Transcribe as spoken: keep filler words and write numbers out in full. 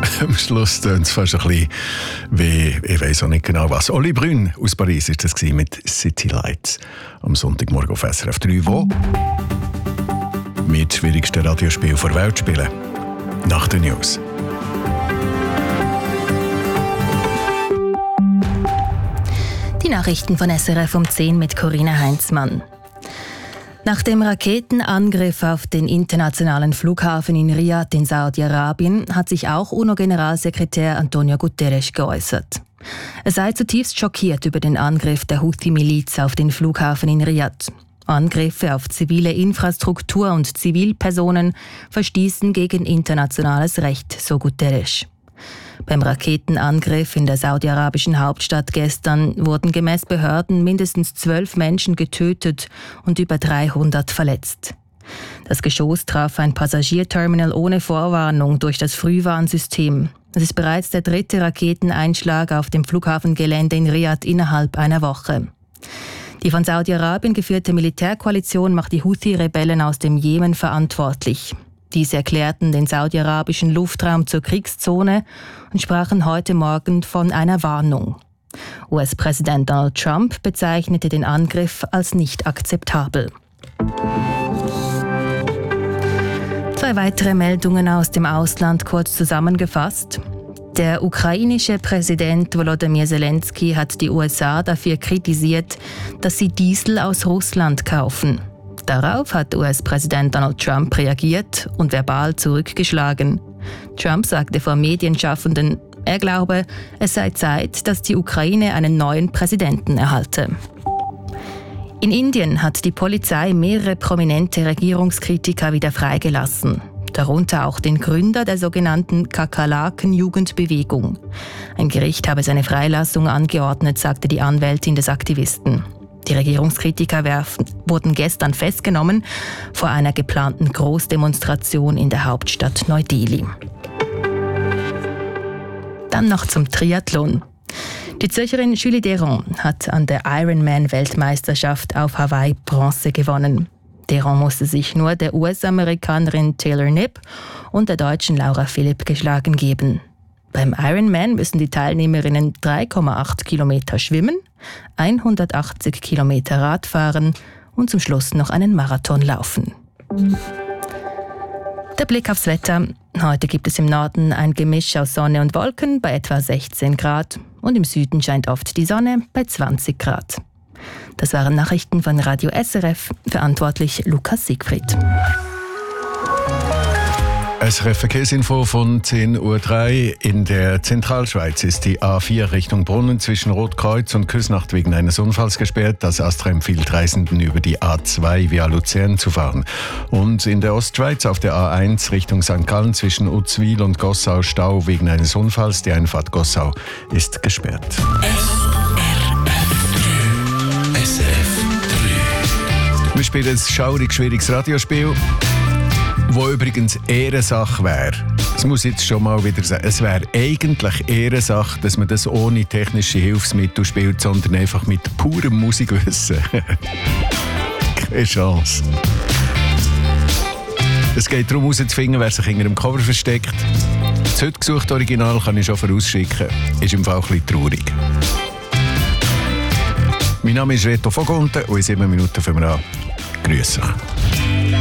Am Schluss tönt es fast ein bisschen wie, ich weiss auch nicht genau was. Oli Brünn aus Paris war das mit City Lights am Sonntagmorgen auf S R F drei, wo wir das schwierigste Radiospiel der Welt spielen. Nach den News. Die Nachrichten von S R F um zehn mit Corinna Heinzmann. Nach dem Raketenangriff auf den internationalen Flughafen in Riyadh in Saudi-Arabien hat sich auch UNO-Generalsekretär Antonio Guterres geäußert. Er sei zutiefst schockiert über den Angriff der Houthi-Miliz auf den Flughafen in Riyadh. Angriffe auf zivile Infrastruktur und Zivilpersonen verstießen gegen internationales Recht, so Guterres. Beim Raketenangriff in der saudi-arabischen Hauptstadt gestern wurden gemäß Behörden mindestens zwölf Menschen getötet und über dreihundert verletzt. Das Geschoss traf ein Passagierterminal ohne Vorwarnung durch das Frühwarnsystem. Es ist bereits der dritte Raketeneinschlag auf dem Flughafengelände in Riyadh innerhalb einer Woche. Die von Saudi-Arabien geführte Militärkoalition macht die Houthi-Rebellen aus dem Jemen verantwortlich. Diese erklärten den saudi-arabischen Luftraum zur Kriegszone und sprachen heute Morgen von einer Warnung. U S-Präsident Donald Trump bezeichnete den Angriff als nicht akzeptabel. Zwei weitere Meldungen aus dem Ausland kurz zusammengefasst. Der ukrainische Präsident Volodymyr Zelensky hat die U S A dafür kritisiert, dass sie Diesel aus Russland kaufen. Darauf hat U S-Präsident Donald Trump reagiert und verbal zurückgeschlagen. Trump sagte vor Medienschaffenden, er glaube, es sei Zeit, dass die Ukraine einen neuen Präsidenten erhalte. In Indien hat die Polizei mehrere prominente Regierungskritiker wieder freigelassen. Darunter auch den Gründer der sogenannten Kakerlaken-Jugendbewegung. Ein Gericht habe seine Freilassung angeordnet, sagte die Anwältin des Aktivisten. Die Regierungskritiker werfen, wurden gestern festgenommen vor einer geplanten Großdemonstration in der Hauptstadt Neu-Delhi. Dann noch zum Triathlon. Die Zürcherin Julie Deron hat an der Ironman-Weltmeisterschaft auf Hawaii Bronze gewonnen. Deron musste sich nur der U S-Amerikanerin Taylor Knipp und der Deutschen Laura Philipp geschlagen geben. Beim Ironman müssen die Teilnehmerinnen drei Komma acht Kilometer schwimmen, hundertachtzig Kilometer Rad fahren und zum Schluss noch einen Marathon laufen. Der Blick aufs Wetter. Heute gibt es im Norden ein Gemisch aus Sonne und Wolken bei etwa sechzehn Grad und im Süden scheint oft die Sonne bei zwanzig Grad. Das waren Nachrichten von Radio S R F, verantwortlich Lukas Siegfried. S R F Verkehrsinfo von zehn Uhr drei. In der Zentralschweiz ist die A vier Richtung Brunnen zwischen Rotkreuz und Küsnacht wegen eines Unfalls gesperrt. Das Astra empfiehlt Reisenden über die A zwei via Luzern zu fahren. Und in der Ostschweiz auf der A eins Richtung Sankt Gallen zwischen Uzwil und Gossau Stau wegen eines Unfalls. Die Einfahrt Gossau ist gesperrt. S R F S R F drei. Wir spielen ein schaurig schwieriges Radiospiel, wo übrigens Ehrensache wäre. Das muss ich jetzt schon mal wieder sagen. Es wäre eigentlich Ehrensache, dass man das ohne technische Hilfsmittel spielt, sondern einfach mit purem Musikwissen. Keine Chance. Es geht darum, herauszufinden, wer sich hinter dem Cover versteckt. Das heute gesuchte Original kann ich schon vorausschicken. Ist im Fall ein bisschen traurig. Mein Name ist Reto Vogonten und in sieben Minuten fangen wir an. Grüß euch.